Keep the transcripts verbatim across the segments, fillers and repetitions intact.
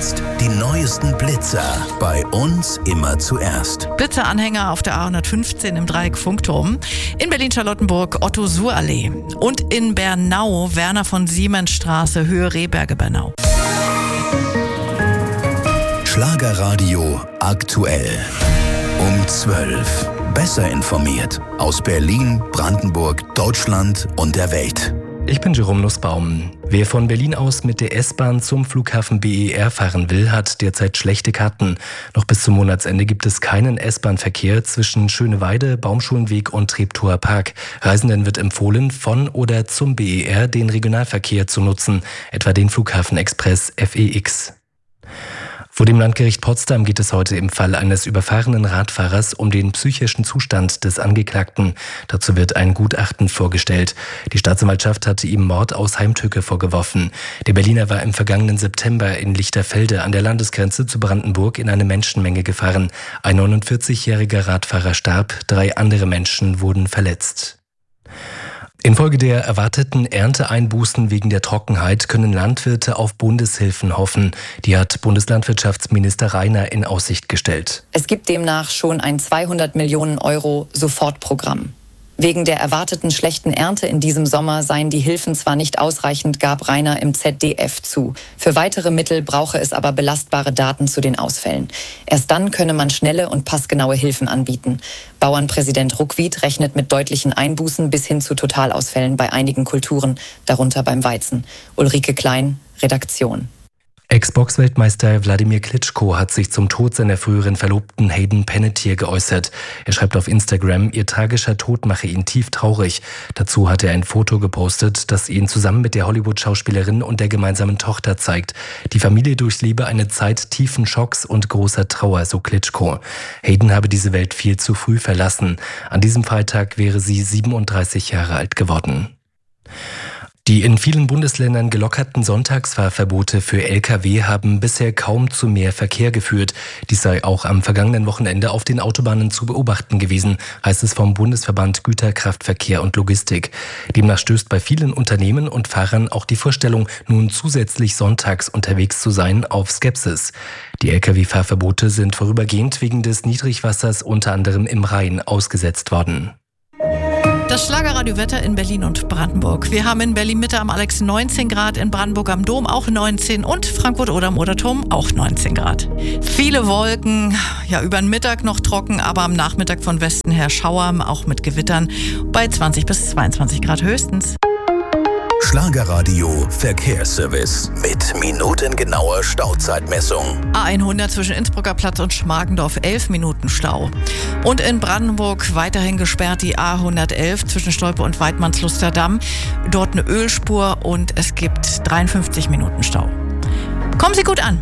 Jetzt die neuesten Blitzer. Bei uns immer zuerst. Blitzeranhänger auf der A hundertfünfzehn im Dreieck Funkturm. In Berlin-Charlottenburg Otto-Suhr-Allee. Und in Bernau Werner von Siemens-Straße, Höhe Rehberge-Bernau. Schlagerradio aktuell. Um zwölf. Besser informiert. Aus Berlin, Brandenburg, Deutschland und der Welt. Ich bin Jerome Nussbaum. Wer von Berlin aus mit der S-Bahn zum Flughafen B E R fahren will, hat derzeit schlechte Karten. Noch bis zum Monatsende gibt es keinen S-Bahn-Verkehr zwischen Schöneweide, Baumschulenweg und Treptower Park. Reisenden wird empfohlen, von oder zum B E R den Regionalverkehr zu nutzen, etwa den Flughafen-Express F E X. Vor dem Landgericht Potsdam geht es heute im Fall eines überfahrenen Radfahrers um den psychischen Zustand des Angeklagten. Dazu wird ein Gutachten vorgestellt. Die Staatsanwaltschaft hatte ihm Mord aus Heimtücke vorgeworfen. Der Berliner war im vergangenen September in Lichterfelde an der Landesgrenze zu Brandenburg in eine Menschenmenge gefahren. Ein neunundvierzigjähriger Radfahrer starb, drei andere Menschen wurden verletzt. Infolge der erwarteten Ernteeinbußen wegen der Trockenheit können Landwirte auf Bundeshilfen hoffen. Die hat Bundeslandwirtschaftsminister Reiner in Aussicht gestellt. Es gibt demnach schon ein zweihundert Millionen Euro Sofortprogramm. Wegen der erwarteten schlechten Ernte in diesem Sommer seien die Hilfen zwar nicht ausreichend, gab Reiner im Z D F zu. Für weitere Mittel brauche es aber belastbare Daten zu den Ausfällen. Erst dann könne man schnelle und passgenaue Hilfen anbieten. Bauernpräsident Ruckwied rechnet mit deutlichen Einbußen bis hin zu Totalausfällen bei einigen Kulturen, darunter beim Weizen. Ulrike Klein, Redaktion. Ex-Box-Weltmeister Wladimir Klitschko hat sich zum Tod seiner früheren Verlobten Hayden Panettiere geäußert. Er schreibt auf Instagram, ihr tragischer Tod mache ihn tief traurig. Dazu hat er ein Foto gepostet, das ihn zusammen mit der Hollywood-Schauspielerin und der gemeinsamen Tochter zeigt. Die Familie durchlebe eine Zeit tiefen Schocks und großer Trauer, so Klitschko. Hayden habe diese Welt viel zu früh verlassen. An diesem Freitag wäre sie siebenunddreißig Jahre alt geworden. Die in vielen Bundesländern gelockerten Sonntagsfahrverbote für L K W haben bisher kaum zu mehr Verkehr geführt. Dies sei auch am vergangenen Wochenende auf den Autobahnen zu beobachten gewesen, heißt es vom Bundesverband Güterkraftverkehr und Logistik. Demnach stößt bei vielen Unternehmen und Fahrern auch die Vorstellung, nun zusätzlich sonntags unterwegs zu sein, auf Skepsis. Die L K W-Fahrverbote sind vorübergehend wegen des Niedrigwassers unter anderem im Rhein ausgesetzt worden. Das Schlagerradio-Wetter in Berlin und Brandenburg. Wir haben in Berlin-Mitte am Alex neunzehn Grad, in Brandenburg am Dom auch neunzehn und Frankfurt oder am Oderturm auch neunzehn Grad. Viele Wolken, ja über den Mittag noch trocken, aber am Nachmittag von Westen her Schauer, auch mit Gewittern, bei zwanzig bis zweiundzwanzig Grad höchstens. Schlagerradio Verkehrsservice mit minutengenauer Stauzeitmessung. A hundert zwischen Innsbrucker Platz und Schmargendorf, elf Minuten Stau. Und in Brandenburg weiterhin gesperrt die A hundertelf zwischen Stolpe und Weidmannslusterdamm. Dort eine Ölspur und es gibt dreiundfünfzig Minuten Stau. Kommen Sie gut an.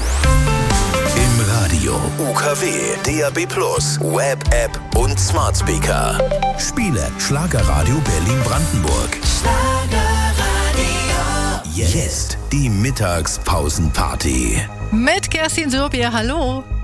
Im Radio, U K W, D A B plus, Web-App und Smart Speaker. Spiele Schlagerradio Berlin-Brandenburg. Jetzt die Mittagspausenparty. Mit Kerstin Surbier, hallo.